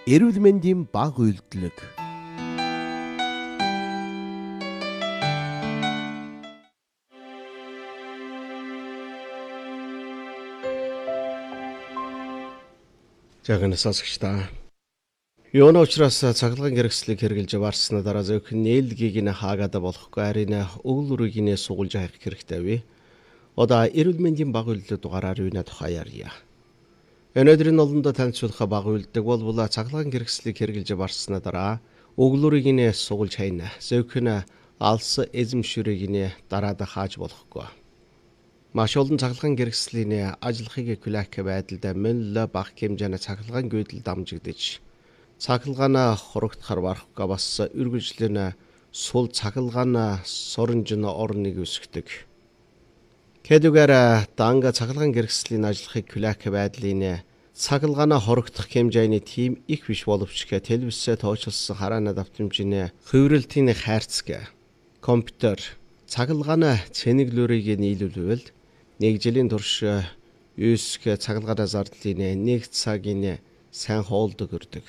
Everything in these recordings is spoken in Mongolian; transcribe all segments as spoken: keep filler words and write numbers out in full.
Эрүүл мэндийн бага үйлдэлэг. Жагнаа сонсогчдаа. Юуны учраас цахилгаан хэрэгслийг хэрэгжилж аваарсны дараа зөвхөн нээлтгийг нь хаагаад болохгүй харин өвөл үрийг нь суулж хайх хэрэгтэй вэ? Одоо эрүүл мэндийн бага үйлдэл дугаараар юуны тухай ярья. Өнөөдрийн олондоо танилцуулах бага үйлдэл бол цахилгаан хэрэгслийг хэрэгжилж аваарсны дараа өвөл үрийг нь суулж хайна. Зөвхөн алс эзэмшүрийг нь дараад хааж болохгүй. Маш олон цахилгаан хэрэгслийн ажлахыг клиник байдалд мөн л бага хэмжээний цахилгаан гүйдэл дамжигдэж цахилгаан хорогдохоор барахгүй бас үргэлжлэн сул цахилгаан соронжин орныг өсгдөг. Хэдүүгээр данга цахилгаан хэрэгслийн ажлахыг клиник байдлын цахилгаан хорогдох хэмжээний тийм их биш боловч телевизээр тооцоолсон хараана давтамжийн хувиралтын хайрцаг компьютер цахилгаан цэнэглүүрийг нийлүүлвэл нэг жилийн турш юуск цахилгаан зардлын нэг цагийн сайн хоолдог өрдөг.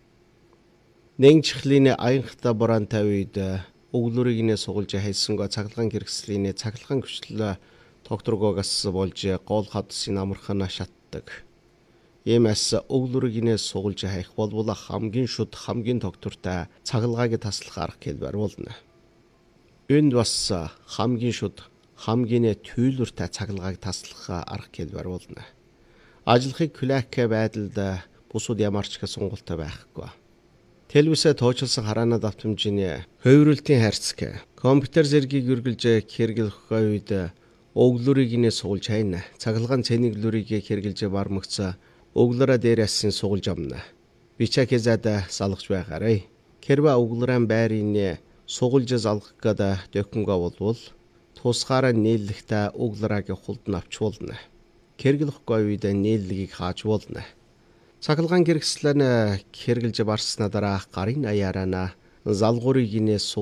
Нэг чихлийн аянхтай бураантай үед өглөрийг нь суулж хайсангаа цахилгаан хэрэгслийн цахилгаан хүчлээ тогтворгоогоос болж гол хадсын амархан шатдаг. Иймээс өглөрийг нь суулж хайх бол хамгийн шуд хамгийн тогтвортой цахилгааг таслах арга хэлбэр болно. Энд бас хамгийн шуд хамгийн түйлэртэй цахилгааг таслах арга хэлбэр болно. Ажлахыг клиник байдалд бусууд ямар ч сонголттой байхгүй. Телевизээр тооцоолсон хараана давтамжийн хувиралтын хайрцаг компьютер зэргийг үргэлж хэрэглэх үед өглөрийг нь суулж хайна. Цахилгаан цэнэглүүрийг хэрэглэж бармагц өглөрөө дээрээс нь суулж амна. Бичиг хязаад салгаж байгаарай. Хэрвээ өглөрөн байрын суулж залгах гээд докумга болвол тусгаараа нээлттэй өглөрөөг хулд авч болно. Хэрэглэхгүй үед нээлтгийг хааж болно. Цахилгаан хэрэгслэн хэрэгжилж барсна дараа гарын аяараа залгуурыг нь